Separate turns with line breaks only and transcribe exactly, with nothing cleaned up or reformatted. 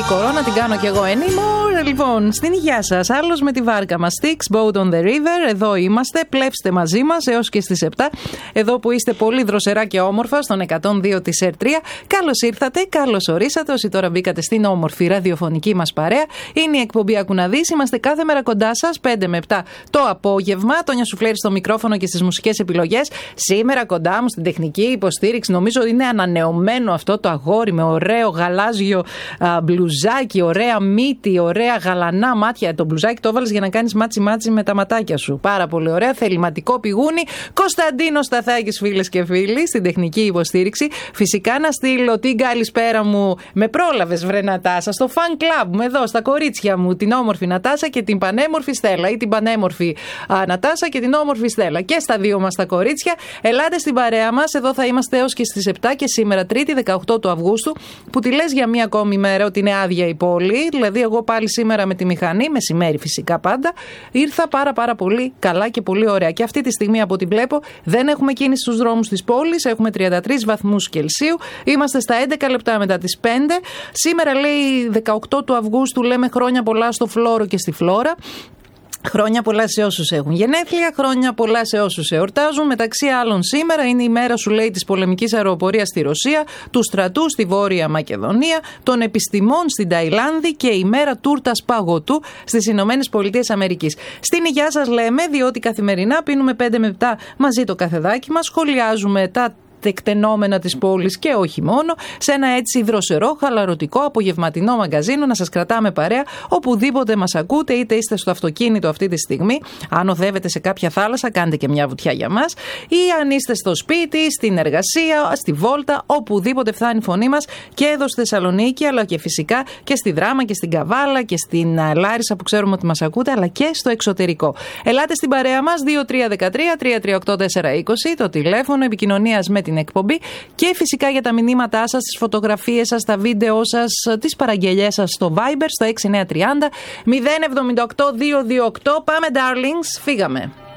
κορώνα την κάνω κι εγώ anymore. Λοιπόν, στην υγεία σας. Άλλος με τη βάρκα μας. Sticks, boat on the river. Εδώ είμαστε. Πλέψτε μαζί μας έως και στις επτά. Εδώ που είστε πολύ δροσερά και όμορφα, στον εκατόν δύο της ερ τρία. Καλώς ήρθατε, καλώς ορίσατε. Όσοι τώρα μπήκατε στην όμορφη ραδιοφωνική μας παρέα. Είναι η εκπομπή Ακουναδής. Είμαστε κάθε μέρα κοντά σας, πέντε με επτά το απόγευμα. Τόνια Σουφλέρη στο μικρόφωνο και στις μουσικές επιλογές. Σήμερα κοντά μου στην τεχνική υποστήριξη. Νομίζω είναι ανανεωμένο αυτό το αγόρι με ωραίο γαλάζιο α, μπλουζάκι, ωραία μύτη, ωραία γαλανά μάτια. Το μπλουζάκι το έβαλες για να κάνεις μάτσι μάτσι με τα ματάκια σου. Πάρα πολύ ωραία. Θεληματικό πηγούνι. Κωνσταντίνο Σταθάκης, φίλες και φίλοι, στην τεχνική υποστήριξη. Φυσικά να στείλω την καλησπέρα μου. Με πρόλαβες, βρε Νατάσα, στο fan club μου εδώ, στα κορίτσια μου. Την όμορφη Νατάσα και την πανέμορφη Στέλλα. Ή την πανέμορφη α, Νατάσα και την όμορφη Στέλλα. Και στα δύο μας τα κορίτσια. Ελάτε στην παρέα μας. Εδώ θα είμαστε έως και στις επτά και σήμερα Τρίτη δεκαοκτώ του Αυγούστου. Που τη λες για μία ακόμη μέρα ότι είναι άδεια η πόλη. Δηλαδή, εγώ πάλι σήμερα με τη μηχανή, μεσημέρι φυσικά πάντα, ήρθα πάρα πάρα πολύ καλά και πολύ ωραία. Και αυτή τη στιγμή, από ό,τι βλέπω, δεν έχουμε κίνηση στους δρόμους της πόλης. Έχουμε τριάντα τρεις βαθμούς Κελσίου. Είμαστε στα έντεκα λεπτά μετά τις πέντε. Σήμερα λέει δεκαοκτώ του Αυγούστου, λέμε χρόνια πολλά στο Φλόρο και στη Φλόρα. Χρόνια πολλά σε όσους έχουν γενέθλια, χρόνια πολλά σε όσους εορτάζουν. Μεταξύ άλλων, σήμερα είναι η μέρα, σου λέει, της πολεμικής αεροπορίας στη Ρωσία, του στρατού στη Βόρεια Μακεδονία, των επιστημών στην Ταϊλάνδη και η μέρα τούρτας παγωτού στις Ηνωμένες Πολιτείες Αμερικής. Στην υγεία σας λέμε, διότι καθημερινά πίνουμε πέντε με επτά μαζί το καφεδάκι μας, σχολιάζουμε τα τεκτενόμενα της πόλης και όχι μόνο, σε ένα έτσι δροσερό, χαλαρωτικό, απογευματινό μαγκαζίνο να σας κρατάμε παρέα οπουδήποτε μας ακούτε, είτε είστε στο αυτοκίνητο αυτή τη στιγμή, αν οδεύετε σε κάποια θάλασσα, κάντε και μια βουτιά για μας, ή αν είστε στο σπίτι, στην εργασία, στη βόλτα, οπουδήποτε φτάνει η φωνή μας και εδώ στη Θεσσαλονίκη, αλλά και φυσικά και στη Δράμα και στην Καβάλα και στην Λάρισα που ξέρουμε ότι μας ακούτε, αλλά και στο εξωτερικό. Ελάτε στην παρέα μας, δύο τρία ένα τρία τρία τρία οκτώ τέσσερα είκοσι, το τηλέφωνο επικοινωνίας με την εκπομπή και φυσικά για τα μηνύματά σας, τις φωτογραφίες σας, τα βίντεο σας, τις παραγγελιές σας στο Viber στο έξι εννιά τρία μηδέν μηδέν επτά οκτώ δύο δύο οκτώ. Πάμε darlings, φύγαμε.